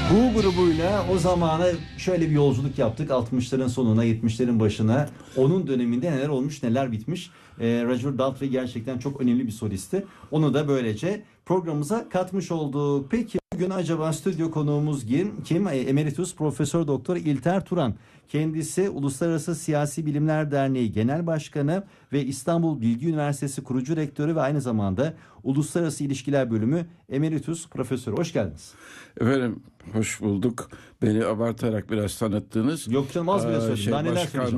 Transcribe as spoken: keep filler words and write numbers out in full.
Bu grubuyla o zamana şöyle bir yolculuk yaptık. altmışların sonuna, yetmişlerin başına. Onun döneminde neler olmuş, neler bitmiş. Ee, Roger Daltrey gerçekten çok önemli bir solisti. Onu da böylece programımıza katmış olduk. Peki bugün acaba stüdyo konuğumuz kim? Kim? Emeritus Profesör Doktor İlter Turan. Kendisi Uluslararası Siyasi Bilimler Derneği Genel Başkanı ve İstanbul Bilgi Üniversitesi kurucu rektörü ve aynı zamanda Uluslararası İlişkiler Bölümü Emeritus Profesörü. Hoş geldiniz. Efendim hoş bulduk. Beni abartarak biraz tanıttınız. Yok canım, az bile Ee, söyledim. şey, Daha neler başkan söyleyeceğim.